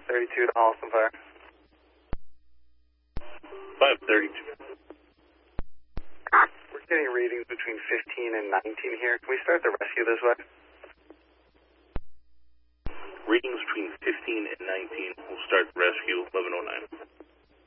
32 to Holliston Fire. 532. We're getting readings between 15 and 19 here. Can we start the rescue this way? Readings between 15 and 19. We'll start the rescue 1109.